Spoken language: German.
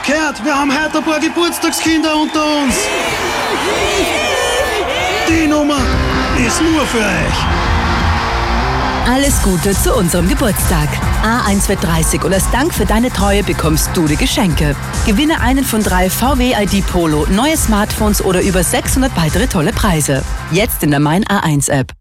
Gehört, wir haben heute ein paar Geburtstagskinder unter uns. Die Nummer ist nur für euch. Alles Gute zu unserem Geburtstag. A1 wird 30 und als Dank für deine Treue bekommst du die Geschenke. Gewinne einen von 3 VW ID Polo, neue Smartphones oder über 600 weitere tolle Preise. Jetzt in der Mein A1 App.